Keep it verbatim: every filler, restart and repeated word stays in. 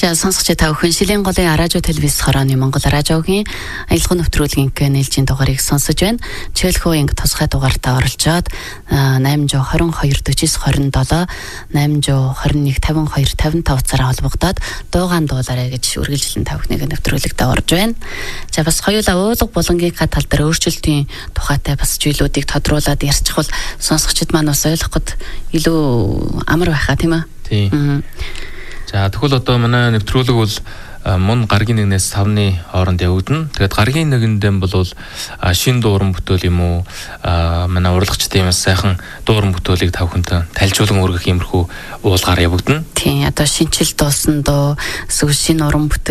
За сонсогч та бүхэн Шилийн голын радио телевиз хорооны Монгол радиогийн аялал нэвтрүүлгийн ээлжийн дугаарыг сонсож байна. Чөлхөөгийн тусгай дугаартаа оролцоод восемь двадцать two forty-nine twenty-seven восемь twenty-one fifty-two fifty-five цараа холбогдоод дуугаан дуулаарэ гэж үргэлжлэн та бүхнийг нэвтрүүлэгтээ орж байна. За бас хоёулаа уулга булангийн тал дээр өөрчлөлтийн тухайтай бас зүйлүүдийг тодруулаад ярьчихвал сонсогчид маань бас ойлгоход илүү амар байхаа тийм ээ. Тийм. За тэгвэл одоо манай нэвтрүүлэг бол мөн гаргийн нэгнээс тавны хооронд явагдана. Тэгээд гаргийн нэгэндээ бол шин дууран бүтээл юм уу манай урлагчдын бас сайхан дууран бүтээлийг тавхантай тайлжуулан өргөх иймэрхүү уулгаар явагдана. Тийм одоо шинчил дуусан доо эсвэл шин уран бүтээл